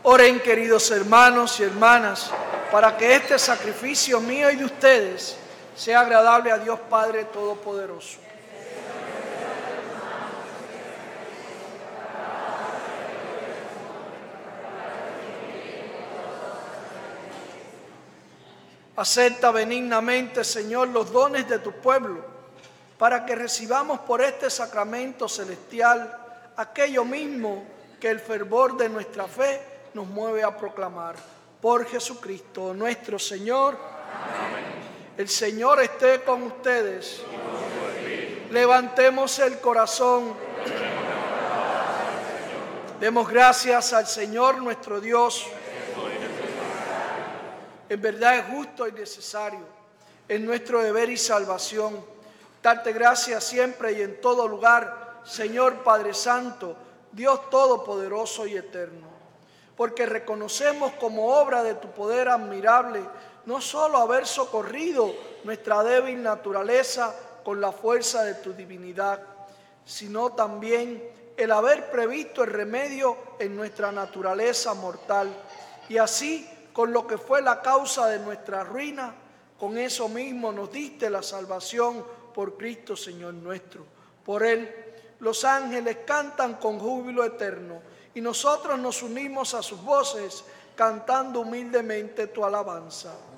Oren, queridos hermanos y hermanas, para que este sacrificio mío y de ustedes sea agradable a Dios Padre Todopoderoso. Acepta benignamente, Señor, los dones de tu pueblo, para que recibamos por este sacramento celestial aquello mismo que el fervor de nuestra fe nos mueve a proclamar. Por Jesucristo nuestro Señor. Amén. El Señor esté con ustedes. Levantemos el corazón. Demos gracias al Señor nuestro Dios. En verdad es justo y necesario, es nuestro deber y salvación, darte gracias siempre y en todo lugar, Señor Padre Santo, Dios Todopoderoso y Eterno, porque reconocemos como obra de tu poder admirable no solo haber socorrido nuestra débil naturaleza con la fuerza de tu divinidad, sino también el haber previsto el remedio en nuestra naturaleza mortal, y así, con lo que fue la causa de nuestra ruina, con eso mismo nos diste la salvación por Cristo Señor nuestro. Por Él los ángeles cantan con júbilo eterno y nosotros nos unimos a sus voces cantando humildemente tu alabanza.